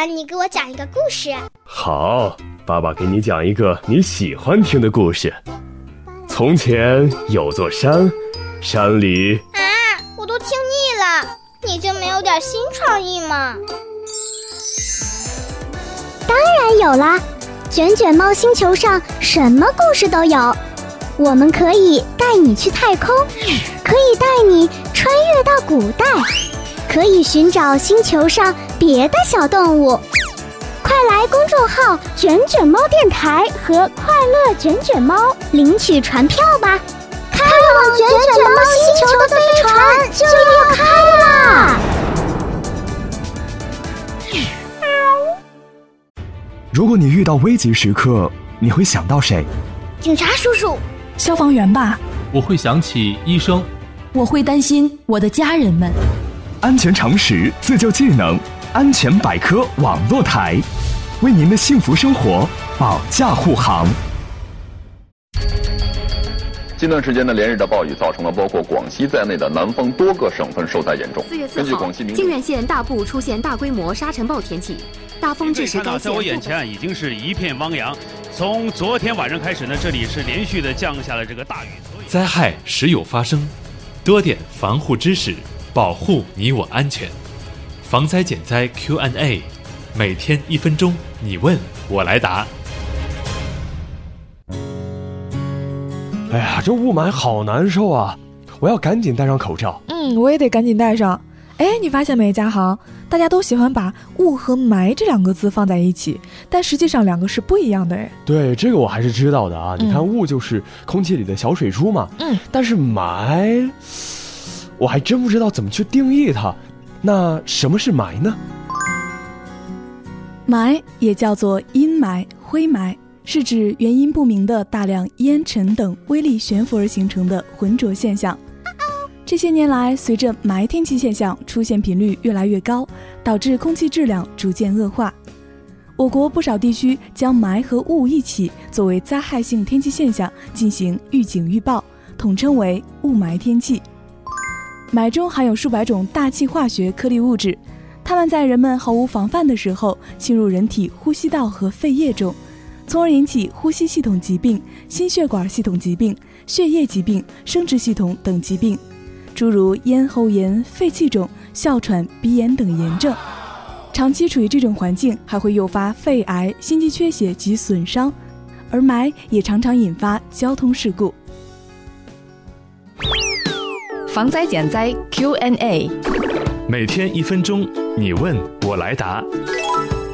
你给我讲一个故事。 好，爸爸给你讲一个你喜欢听的故事。从前有座山，山里…… 我都听腻了，你就没有点新创意吗？ 当然有啦，卷卷猫星球上什么故事都有。我们可以带你去太空，可以带你穿越到古代，可以寻找星球上别的小动物。快来公众号卷卷猫电台和快乐卷卷猫领取船票吧，开往卷卷猫星球的飞船就要开啦！ 如果你遇到危急时刻，你会想到谁？ 警察叔叔。 消防员吧。 我会想起医生。 我会担心我的家人们。 安全常识，自救技能，安全百科网络台，为您的幸福生活保驾护航。 近段时间的连日的暴雨造成了包括广西在内的南方多个省份受灾严重。 4月4号，靖远县大部出现大规模沙尘暴天气，大风致使该县。 在我眼前已经是一片汪洋。从昨天晚上开始呢，这里是连续的降下了这个大雨。 灾害时有发生，多点防护知识，保护你我安全。防灾减灾 Q&A， 每天1分钟，你问我来答。 哎呀，这雾霾好难受啊！我要赶紧戴上口罩。 我也得赶紧戴上。你发现没，嘉航？大家都喜欢把雾和霾这2个字放在一起，但实际上2个是不一样的。 对，这个我还是知道的啊。你看，雾就是空气里的小水珠嘛。但是霾，我还真不知道怎么去定义它。那什么是霾呢？ 霾也叫做阴霾、灰霾，是指原因不明的大量烟尘等微粒悬浮而形成的浑浊现象。这些年来，随着霾天气现象出现频率越来越高，导致空气质量逐渐恶化。我国不少地区将霾和雾一起作为灾害性天气现象进行预警预报，统称为雾霾天气。霾中含有数百种大气化学颗粒物质，它们在人们毫无防范的时候侵入人体呼吸道和肺液中，从而引起呼吸系统疾病、心血管系统疾病、血液疾病、生殖系统等疾病，诸如咽喉炎、肺气肿、哮喘、鼻炎等炎症。长期处于这种环境，还会诱发肺癌、心肌缺血及损伤，而霾也常常引发交通事故。 防灾减灾 Q&A， 每天1分钟，你问我来答。